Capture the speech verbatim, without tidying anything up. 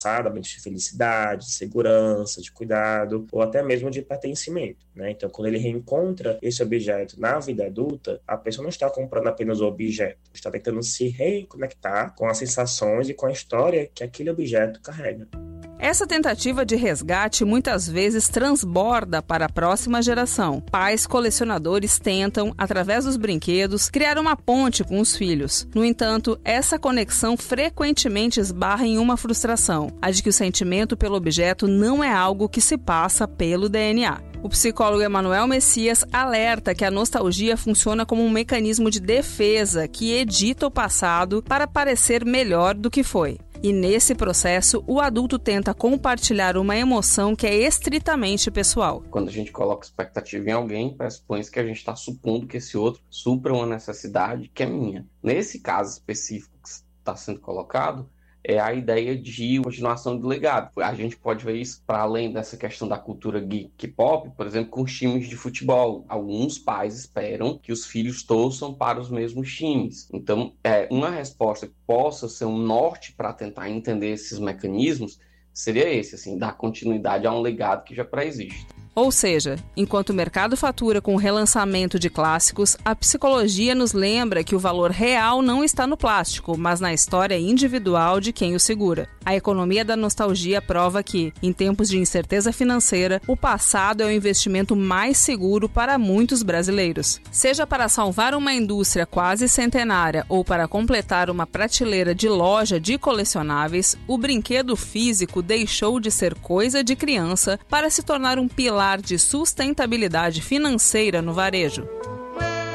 ambiente de felicidade, de segurança, de cuidado, ou até mesmo de pertencimento, né? Então, quando ele reencontra esse objeto na vida adulta, a pessoa não está comprando apenas o objeto, está tentando se reconectar com as sensações e com a história que aquele objeto carrega. Essa tentativa de resgate muitas vezes transborda para a próxima geração. Pais colecionadores tentam, através dos brinquedos, criar uma ponte com os filhos. No entanto, essa conexão frequentemente esbarra em uma frustração, a de que o sentimento pelo objeto não é algo que se passa pelo D N A. O psicólogo Emanuel Messias alerta que a nostalgia funciona como um mecanismo de defesa que edita o passado para parecer melhor do que foi. E nesse processo, o adulto tenta compartilhar uma emoção que é estritamente pessoal. Quando a gente coloca expectativa em alguém, pressupõe que a gente está supondo que esse outro supra uma necessidade que é minha. Nesse caso específico que está sendo colocado, é a ideia de continuação do legado. A gente pode ver isso para além dessa questão da cultura geek pop, por exemplo, com os times de futebol. Alguns pais esperam que os filhos torçam para os mesmos times. Então, é, uma resposta que possa ser um norte para tentar entender esses mecanismos seria esse, assim, dar continuidade a um legado que já pré-existe. Ou seja, enquanto o mercado fatura com o relançamento de clássicos, a psicologia nos lembra que o valor real não está no plástico, mas na história individual de quem o segura. A economia da nostalgia prova que, em tempos de incerteza financeira, o passado é o investimento mais seguro para muitos brasileiros. Seja para salvar uma indústria quase centenária ou para completar uma prateleira de loja de colecionáveis, o brinquedo físico deixou de ser coisa de criança para se tornar um pilar de sustentabilidade financeira no varejo.